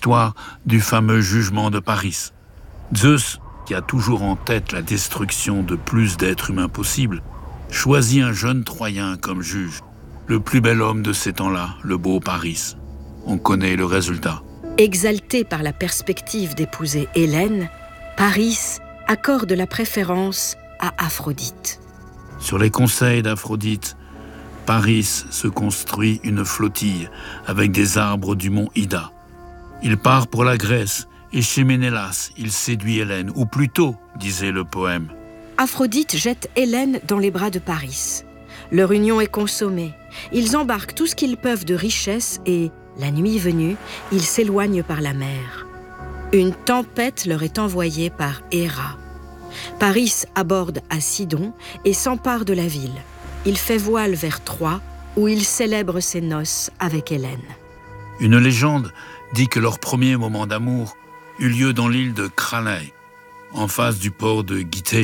l'histoire du fameux jugement de Paris. Zeus, qui a toujours en tête la destruction de plus d'êtres humains possible, choisit un jeune Troyen comme juge, le plus bel homme de ces temps-là, le beau Paris. On connaît le résultat. Exalté par la perspective d'épouser Hélène, Paris accorde la préférence à Aphrodite. Sur les conseils d'Aphrodite, Paris se construit une flottille avec des arbres du mont Ida. Il part pour la Grèce et chez Ménélas, il séduit Hélène, ou plutôt, disait le poème. Aphrodite jette Hélène dans les bras de Paris. Leur union est consommée. Ils embarquent tout ce qu'ils peuvent de richesse et, la nuit venue, ils s'éloignent par la mer. Une tempête leur est envoyée par Héra. Paris aborde à Sidon et s'empare de la ville. Il fait voile vers Troie, où il célèbre ses noces avec Hélène. Une légende dit que leur premier moment d'amour eut lieu dans l'île de Cranae, en face du port de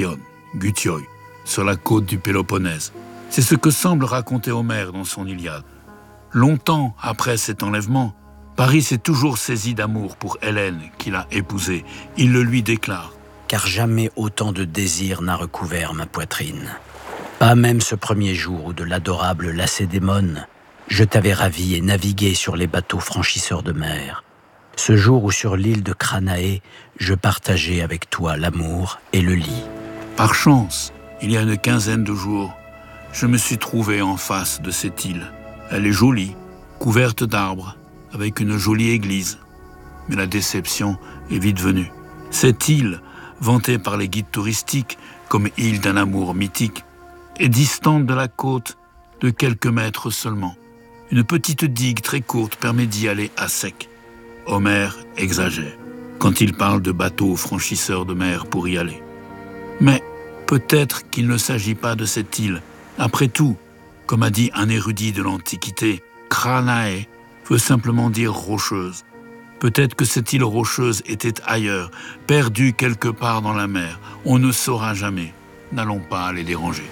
Gutioi, sur la côte du Péloponnèse. C'est ce que semble raconter Homère dans son Iliade. Longtemps après cet enlèvement, Paris est toujours saisi d'amour pour Hélène qu'il a épousée. Il le lui déclare. Car jamais autant de désir n'a recouvert ma poitrine. Pas même ce premier jour où de l'adorable Lacédémone, je t'avais ravi et navigué sur les bateaux franchisseurs de mer. Ce jour où sur l'île de Cranae, je partageais avec toi l'amour et le lit. Par chance, il y a une quinzaine de jours, je me suis trouvé en face de cette île. Elle est jolie, couverte d'arbres, avec une jolie église. Mais la déception est vite venue. Cette île, vantée par les guides touristiques comme île d'un amour mythique, est distante de la côte de quelques mètres seulement. Une petite digue très courte permet d'y aller à sec. Homère exagère quand il parle de bateaux franchisseurs de mer pour y aller. Mais peut-être qu'il ne s'agit pas de cette île. Après tout, comme a dit un érudit de l'Antiquité, Cranae veut simplement dire rocheuse. Peut-être que cette île rocheuse était ailleurs, perdue quelque part dans la mer. On ne saura jamais. N'allons pas les déranger.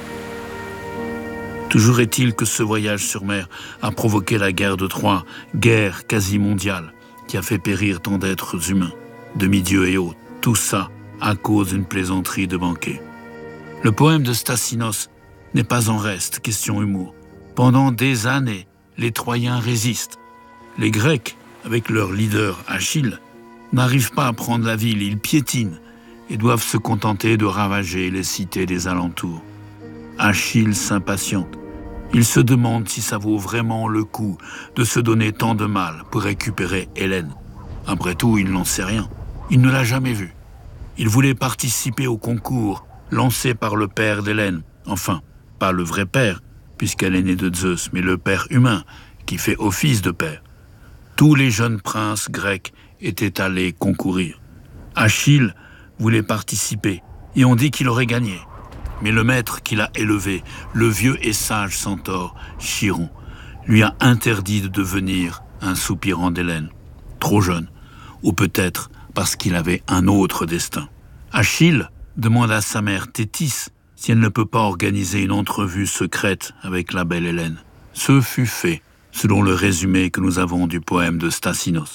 Toujours est-il que ce voyage sur mer a provoqué la guerre de Troie, guerre quasi mondiale, qui a fait périr tant d'êtres humains, demi-dieux et autres. Tout ça à cause d'une plaisanterie de banquet. Le poème de Stassinos n'est pas en reste, question humour. Pendant des années, les Troyens résistent. Les Grecs, avec leur leader Achille, n'arrivent pas à prendre la ville, ils piétinent et doivent se contenter de ravager les cités des alentours. Achille s'impatiente. Il se demande si ça vaut vraiment le coup de se donner tant de mal pour récupérer Hélène. Après tout, il n'en sait rien. Il ne l'a jamais vue. Il voulait participer au concours lancé par le père d'Hélène. Enfin, pas le vrai père, puisqu'elle est née de Zeus, mais le père humain, qui fait office de père. Tous les jeunes princes grecs étaient allés concourir. Achille voulait participer, et on dit qu'il aurait gagné. Mais le maître qu'il a élevé, le vieux et sage centaure, Chiron, lui a interdit de devenir un soupirant d'Hélène, trop jeune, ou peut-être parce qu'il avait un autre destin. Achille demande à sa mère Thétis si elle ne peut pas organiser une entrevue secrète avec la belle Hélène. Ce fut fait, selon le résumé que nous avons du poème de Stassinos.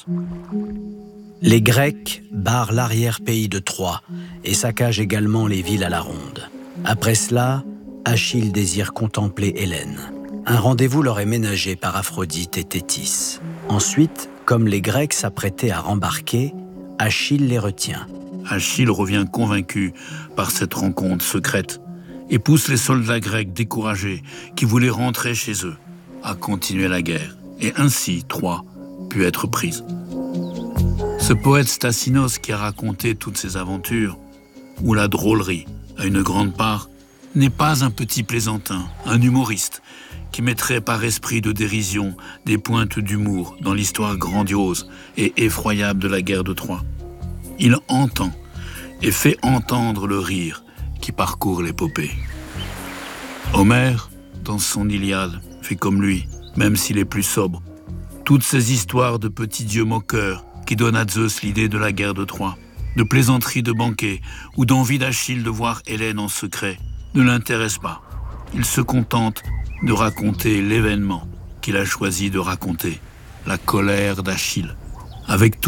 Les Grecs barrent l'arrière-pays de Troie et saccagent également les villes à la ronde. Après cela, Achille désire contempler Hélène. Un rendez-vous leur est ménagé par Aphrodite et Thétis. Ensuite, comme les Grecs s'apprêtaient à rembarquer, Achille les retient. Achille revient convaincu par cette rencontre secrète et pousse les soldats grecs découragés qui voulaient rentrer chez eux à continuer la guerre. Et ainsi, Troie put être prise. Ce poète Stassinos qui a raconté toutes ces aventures, où la drôlerie a une grande part, n'est pas un petit plaisantin, un humoriste, qui mettrait par esprit de dérision des pointes d'humour dans l'histoire grandiose et effroyable de la guerre de Troie. Il entend et fait entendre le rire qui parcourt l'épopée. Homère, dans son Iliade, fait comme lui, même s'il est plus sobre. Toutes ces histoires de petits dieux moqueurs qui donnent à Zeus l'idée de la guerre de Troie, de plaisanteries de banquet ou d'envie d'Achille de voir Hélène en secret, ne l'intéressent pas. Il se contente de raconter l'événement qu'il a choisi de raconter, la colère d'Achille, avec